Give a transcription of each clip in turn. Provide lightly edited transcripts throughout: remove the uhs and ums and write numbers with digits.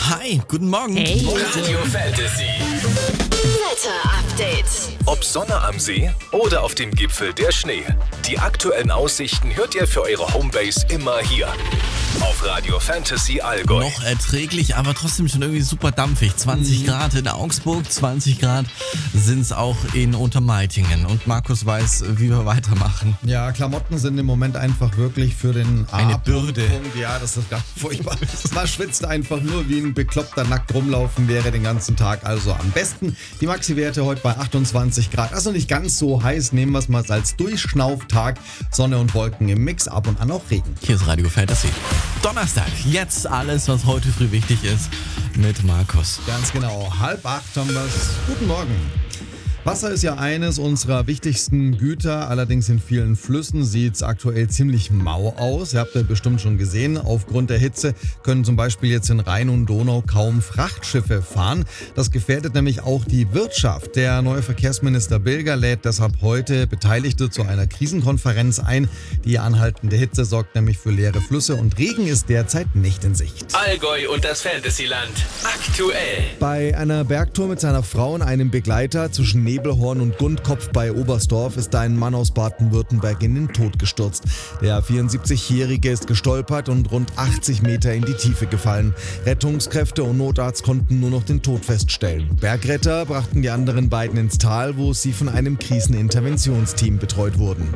Hi, guten Morgen. Hey. Radio Fantasy. Wetter-Update. Ob Sonne am See oder auf dem Gipfel der Schnee. Die aktuellen Aussichten hört ihr für eure Homebase immer hier. Auf Radio Fantasy Allgäu. Noch erträglich, aber trotzdem schon irgendwie super dampfig. 20 Grad in Augsburg, 20 Grad sind es auch in Untermeitingen. Und Markus weiß, wie wir weitermachen. Ja, Klamotten sind im Moment einfach wirklich für den Eine Bürde. Ja, das ist ganz furchtbar. Man schwitzt einfach nur wie ein Bekloppter, nackt rumlaufen wäre den ganzen Tag. Also am besten die Maxi-Werte heute bei 28 Grad. Also nicht ganz so heiß, nehmen wir es mal als Durchschnauftag. Sonne und Wolken im Mix, ab und an auch Regen. Hier ist Radio Fantasy. Donnerstag, jetzt alles, was heute früh wichtig ist, mit Markus. Ganz genau, 7:30 haben wir es. Guten Morgen. Wasser ist ja eines unserer wichtigsten Güter, allerdings in vielen Flüssen sieht es aktuell ziemlich mau aus. Ihr habt ja bestimmt schon gesehen, aufgrund der Hitze können zum Beispiel jetzt in Rhein und Donau kaum Frachtschiffe fahren. Das gefährdet nämlich auch die Wirtschaft. Der neue Verkehrsminister Bilger lädt deshalb heute Beteiligte zu einer Krisenkonferenz ein. Die anhaltende Hitze sorgt nämlich für leere Flüsse und Regen ist derzeit nicht in Sicht. Allgäu und das Fantasyland. Aktuell. Bei einer Bergtour mit seiner Frau und einem Begleiter zwischen Nebelhorn und Gundkopf bei Oberstdorf ist ein Mann aus Baden-Württemberg in den Tod gestürzt. Der 74-Jährige ist gestolpert und rund 80 Meter in die Tiefe gefallen. Rettungskräfte und Notarzt konnten nur noch den Tod feststellen. Bergretter brachten die anderen beiden ins Tal, wo sie von einem Kriseninterventionsteam betreut wurden.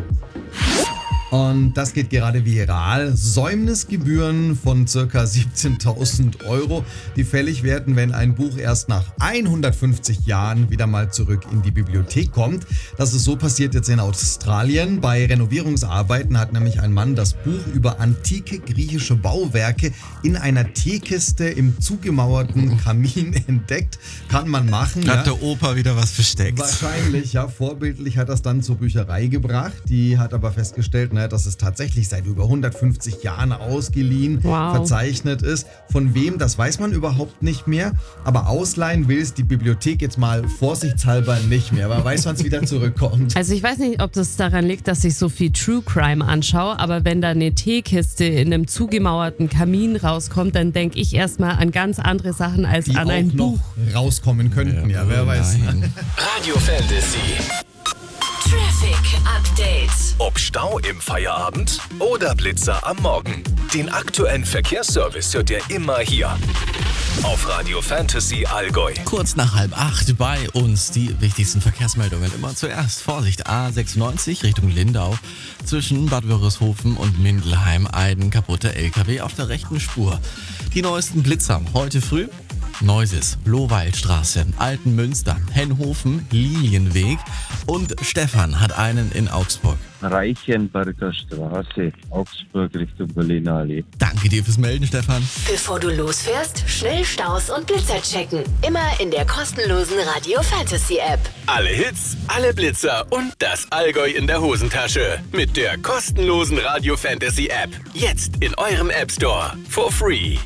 Und das geht gerade viral. Säumnisgebühren von ca. 17.000 €, die fällig werden, wenn ein Buch erst nach 150 Jahren wieder mal zurück in die Bibliothek kommt. Das ist so passiert jetzt in Australien. Bei Renovierungsarbeiten hat nämlich ein Mann das Buch über antike griechische Bauwerke in einer Teekiste im zugemauerten Kamin entdeckt. Kann man machen. Hat der Opa wieder was versteckt? Wahrscheinlich, ja. Vorbildlich hat das dann zur Bücherei gebracht. Die hat aber festgestellt, dass es tatsächlich seit über 150 Jahren ausgeliehen, verzeichnet ist. Von wem, das weiß man überhaupt nicht mehr. Aber ausleihen will es die Bibliothek jetzt mal vorsichtshalber nicht mehr. Aber weiß, wann es wieder zurückkommt. Also ich weiß nicht, ob das daran liegt, dass ich so viel True Crime anschaue, aber wenn da eine Teekiste in einem zugemauerten Kamin rauskommt, dann denke ich erstmal an ganz andere Sachen als Die an auch ein Buch. noch rauskommen könnten, ja, wer weiß. Radio Fantasy. Traffic Update. Ob Stau im Feierabend oder Blitzer am Morgen. Den aktuellen Verkehrsservice hört ihr immer hier. Auf Radio Fantasy Allgäu. Kurz nach 7:30 bei uns die wichtigsten Verkehrsmeldungen. Immer zuerst Vorsicht, A96 Richtung Lindau. Zwischen Bad Wörishofen und Mindelheim ein kaputter LKW auf der rechten Spur. Die neuesten Blitzer heute früh. Neuses, Lohweilstraße, Altenmünster, Henhofen, Lilienweg und Stefan hat einen in Augsburg. Reichenberger Straße, Augsburg Richtung Berliner Allee. Danke dir fürs Melden, Stefan. Bevor du losfährst, schnell Staus und Blitzer checken. Immer in der kostenlosen Radio Fantasy App. Alle Hits, alle Blitzer und das Allgäu in der Hosentasche. Mit der kostenlosen Radio Fantasy App. Jetzt in eurem App Store. For free.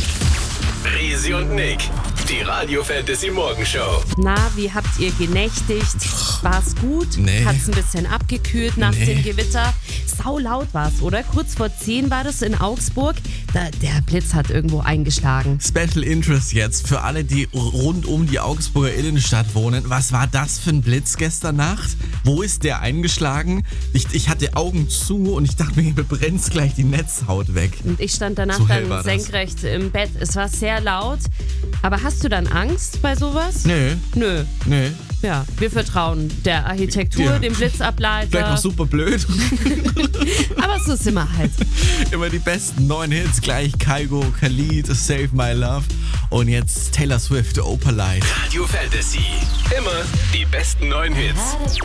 Risi und Nick, die Radio Fantasy Morgenshow. Na, wie habt ihr genächtigt? War's gut? Nee. Hat's ein bisschen abgekühlt nach dem Gewitter? Sau laut war's, oder? Kurz vor 10 war das in Augsburg. Der Blitz hat irgendwo eingeschlagen. Special Interest jetzt für alle, die rund um die Augsburger Innenstadt wohnen. Was war das für ein Blitz gestern Nacht? Wo ist der eingeschlagen? Ich hatte Augen zu und ich dachte mir, mir brennt gleich die Netzhaut weg. Und ich stand danach So hell war dann das. senkrecht im Bett. Es war sehr laut. Aber hast du dann Angst bei sowas? Nö. Nö. Ja, wir vertrauen der Architektur, Ja. dem Vielleicht Blitzableiter. auch super blöd. Aber so sind wir halt. Immer die besten neuen Hits. Gleich Kygo, Khalid, Save My Love. Und jetzt Taylor Swift, Opalite. Radio Fantasy. Immer die besten neuen Hits.